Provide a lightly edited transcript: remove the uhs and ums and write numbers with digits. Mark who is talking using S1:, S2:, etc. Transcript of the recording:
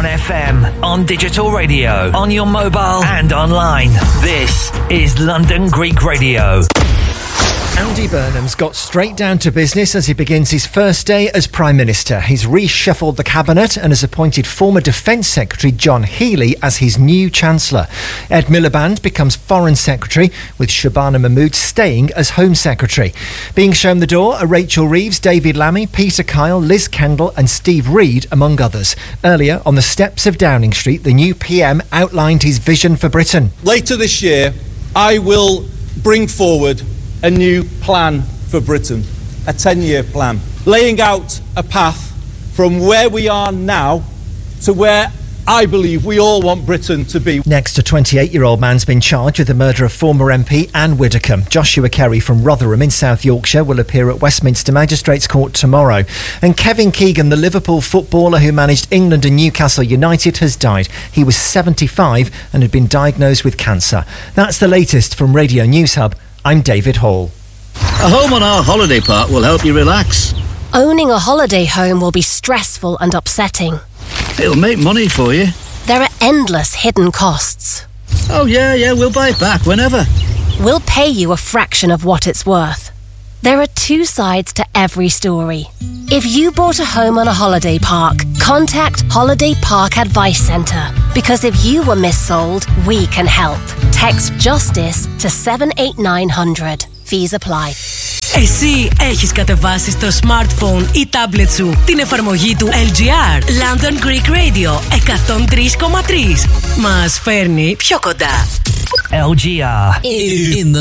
S1: FM, on digital radio, on your mobile and online. This is London Greek Radio.
S2: Andy Burnham's got straight down to business as he begins his first day as Prime Minister. He's reshuffled the cabinet and has appointed former Defence Secretary John Healey as his new Chancellor. Ed Miliband becomes Foreign Secretary, with Shabana Mahmood staying as Home Secretary. Being shown the door are Rachel Reeves, David Lammy, Peter Kyle, Liz Kendall and Steve Reed, among others. Earlier, on the steps of Downing Street, the new PM outlined his vision for Britain.
S3: Later this year, I will bring forward a new plan for Britain, a 10-year plan, laying out a path from where we are now to where I believe we all want Britain to be.
S2: Next, a 28-year-old man's been charged with the murder of former MP Anne Widdecombe. Joshua Kerry from Rotherham in South Yorkshire will appear at Westminster Magistrates Court tomorrow. And Kevin Keegan, the Liverpool footballer who managed England and Newcastle United, has died. He was 75 and had been diagnosed with cancer. That's the latest from Radio News Hub. I'm David Hall.
S4: A home on our holiday park will help you relax.
S5: Owning a holiday home will be stressful and upsetting.
S4: It'll make money for you.
S5: There are endless hidden costs.
S4: Oh, yeah, we'll buy it back whenever.
S5: We'll pay you a fraction of what it's worth. There are two sides to every story. If you bought a home on a holiday park, contact Holiday Park Advice Centre. Because if you were missold, we can help. Text JUSTICE to 78900. Fees apply.
S6: Εσύ έχεις κατεβάσει στο smartphone ή tablet σου την εφαρμογή του LGR London Greek Radio 103,3. Μας φέρνει πιο κοντά.
S1: LGR.
S6: In the